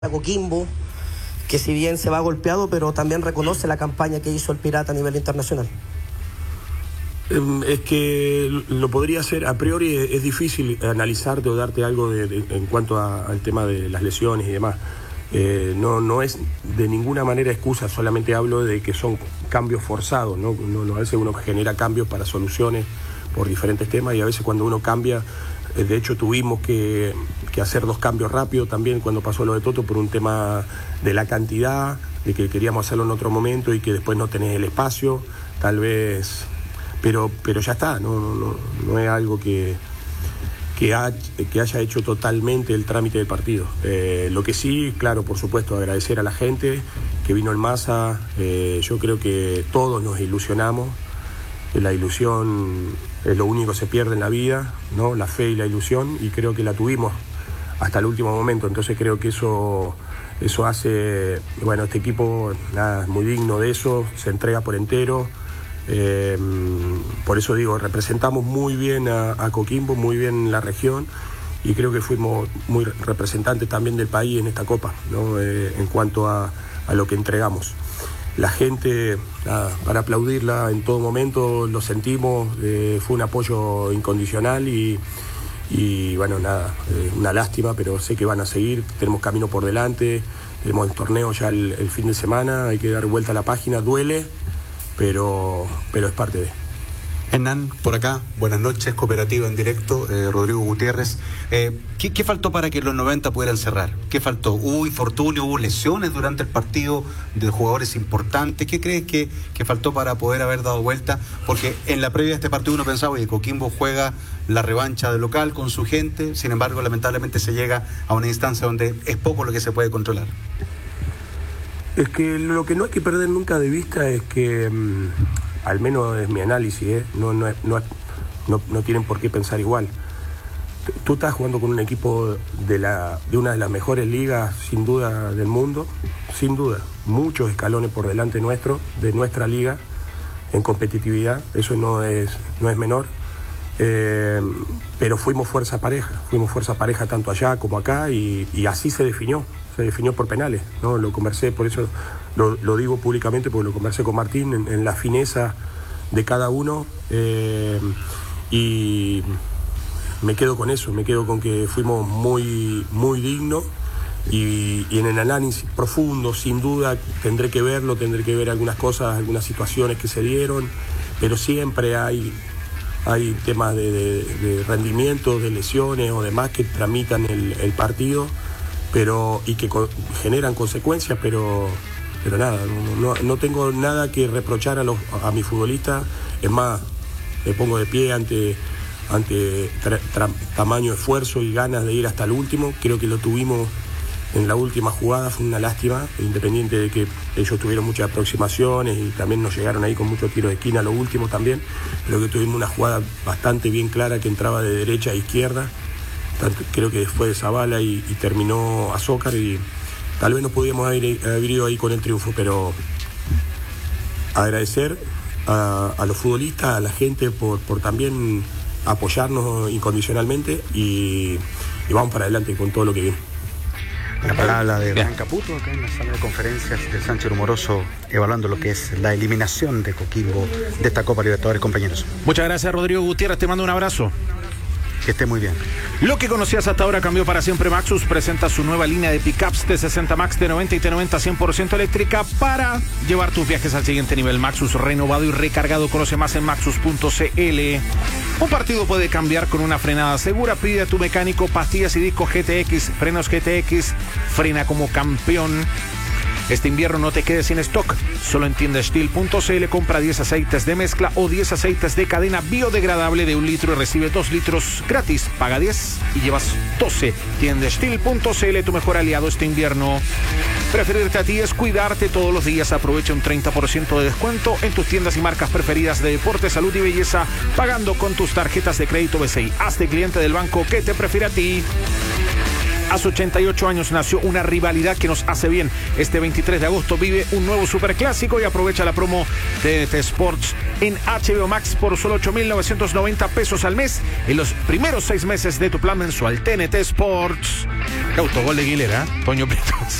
a Coquimbo, que si bien se va golpeado, pero también reconoce la campaña que hizo el Pirata a nivel internacional. Es que lo podría hacer, a priori es difícil analizarte o darte algo en cuanto al tema de las lesiones y demás. No es de ninguna manera excusa, solamente hablo de que son cambios forzados, ¿no? A veces uno genera cambios para soluciones por diferentes temas y a veces cuando uno cambia, de hecho tuvimos que hacer 2 cambios rápidos también cuando pasó lo de Toto por un tema de la cantidad, de que queríamos hacerlo en otro momento y que después no tenés el espacio, tal vez, pero ya está, no es algo que haya hecho totalmente el trámite del partido. Lo que sí, claro, por supuesto, agradecer a la gente que vino en masa. Yo creo que todos nos ilusionamos. La ilusión es lo único que se pierde en la vida, ¿no? La fe y la ilusión, y creo que la tuvimos hasta el último momento. Entonces creo que eso hace, bueno, este equipo nada, es muy digno de eso, se entrega por entero. Por eso digo, representamos muy bien a Coquimbo, muy bien la región, y creo que fuimos muy representantes también del país en esta Copa, ¿no? En cuanto a lo que entregamos. La gente, nada, para aplaudirla en todo momento, lo sentimos, fue un apoyo incondicional y bueno, nada, una lástima, pero sé que van a seguir, tenemos camino por delante, tenemos el torneo ya el fin de semana, hay que dar vuelta a la página, duele, pero es parte de... Hernán, por acá, buenas noches, Cooperativa en directo, Rodrigo Gutiérrez. ¿Qué faltó para que los 90 pudieran cerrar? ¿Qué faltó? ¿Hubo infortunio, hubo lesiones durante el partido de jugadores importantes? ¿Qué crees que faltó para poder haber dado vuelta? Porque en la previa de este partido uno pensaba que Coquimbo juega la revancha de local con su gente, sin embargo, lamentablemente se llega a una instancia donde es poco lo que se puede controlar. Es que lo que no hay que perder nunca de vista es que... al menos es mi análisis, no tienen por qué pensar igual. Tú estás jugando con un equipo de una de las mejores ligas, sin duda, del mundo, sin duda, muchos escalones por delante nuestro, de nuestra liga, en competitividad, eso no es menor, pero fuimos fuerza pareja tanto allá como acá, y así se definió por penales, ¿no? Lo conversé, por eso lo digo públicamente, porque lo conversé con Martín en la fineza de cada uno, y me quedo con eso, me quedo con que fuimos muy, muy dignos, y en el análisis profundo, sin duda, tendré que ver algunas cosas, algunas situaciones que se dieron, pero siempre hay temas de rendimiento, de lesiones o demás que tramitan el partido, y que generan consecuencias, pero nada, no tengo nada que reprochar a mis futbolistas. Es más, me pongo de pie ante tamaño esfuerzo y ganas de ir hasta el último. Creo que lo tuvimos en la última jugada, fue una lástima, independiente de que ellos tuvieron muchas aproximaciones y también nos llegaron ahí con muchos tiros de esquina, lo último también. Creo que tuvimos una jugada bastante bien clara que entraba de derecha a izquierda. Creo que fue de Zavala y terminó Azócar, y tal vez nos podíamos haber ido ahí con el triunfo, pero agradecer a los futbolistas, a la gente por también apoyarnos incondicionalmente, y vamos para adelante con todo lo que viene. La palabra de Hernán Caputo acá en la sala de conferencias del Sánchez Rumoroso, evaluando lo que es la eliminación de Coquimbo de esta Copa Libertadores, compañeros. Muchas gracias, Rodrigo Gutiérrez, te mando un abrazo. Que esté muy bien. Lo que conocías hasta ahora cambió para siempre. Maxus presenta su nueva línea de pickups T60 Max, T90 y T90 100% eléctrica para llevar tus viajes al siguiente nivel. Maxus renovado y recargado. Conoce más en maxus.cl. Un partido puede cambiar con una frenada segura. Pide a tu mecánico pastillas y discos GTX, frenos GTX, frena como campeón. Este invierno no te quedes sin stock. Solo en tiendastil.cl compra 10 aceites de mezcla o 10 aceites de cadena biodegradable de 1 litro y recibe 2 litros gratis. Paga 10 y llevas 12. Tiendastil.cl, tu mejor aliado este invierno. Preferirte a ti es cuidarte todos los días. Aprovecha un 30% de descuento en tus tiendas y marcas preferidas de deporte, salud y belleza, pagando con tus tarjetas de crédito BCI. Hazte cliente del banco que te prefiere a ti. Hace 88 años nació una rivalidad que nos hace bien. Este 23 de agosto vive un nuevo superclásico y aprovecha la promo de TNT Sports en HBO Max por solo 8.990 pesos al mes en los primeros 6 meses de tu plan mensual. TNT Sports. Qué autogol de Aguilera, Toño Prieto.